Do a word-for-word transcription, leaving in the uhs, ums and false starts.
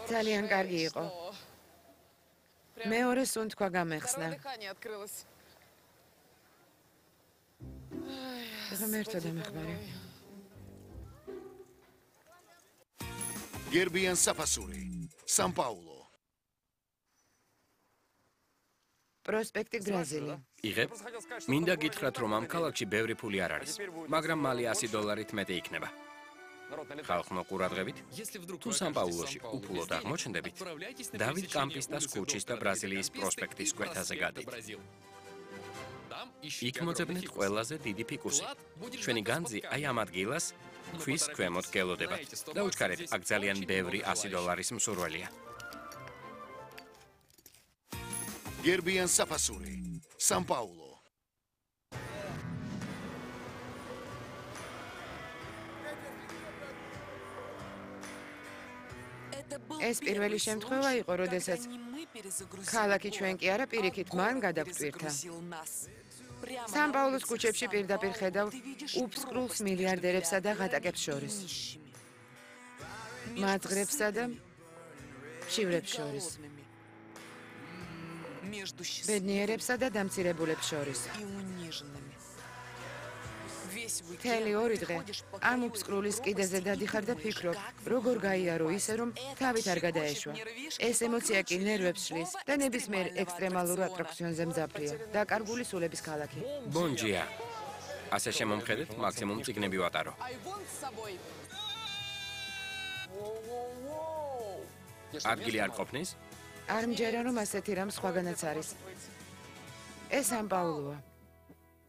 ძალიან კარგი იყო. მეორე სუნთქვა გამეხსნა. ღმერთო დამეხმარე. გერბიან საფასური, სან-პაულო. პროსპექტი ბრაზილი. იღებ? მინდა გითხრათ, რომ ამ ქალაქში ბევრი ფული არ არის, მაგრამ მალე ასი დოლარით მეტი იქნება. ხალხმა ყურადღებით, თუ სან-პაულოში უფულოდ აღმოჩნდებით, დავით კამპისტას ქუჩის და ბრაზილიის პროსპექტის კვეთაზე გადით. იქ მოძებნეთ ყველაზე დიდი ფიკუსი. ჩვენი განძი აი ამ ადგილას ქვის ქვემოთ გელოდებათ. დაუჩქარეთ, აქ ძალიან ბევრი ასი დოლარის მსურველია. გერბიან საფასური, სან-პაულო. ეს პირველი შემთხვევა იყო, როდესაც ქალაქი ჩვენ კი არა პირიქით მან გადაგვტვირთა. სან-პაულოს ქუჩებში პირდაპირ ხედავ უფსკრულს მილიარდერებსა და ღატაკებს შორის. მაძღრებსა და მშივრებს შორის. ბედნიერებსა და დამცირებულებს შორის. მთელი ორი დღე ამ უფსკრულის კიდეზე დადიხარ და ფიქრობ, როგორ გაიარო ისე, რომ თავით არ გადაეშვა. ეს ემოცია კი ნერვებს შლის და ნებისმიერ ექსტრემალურ ატრაქციონზე მძაფრია. დაკარგული სულების ქალაქი. ბონჯია. ასე შემომხედეთ, მაქსიმუმ წიგნები ვატარო. ადგილი არ ყოფნის? არ მჯერა, რომ ასეთი რამ სხვაგანაც არის. ეს სან-პაულოა.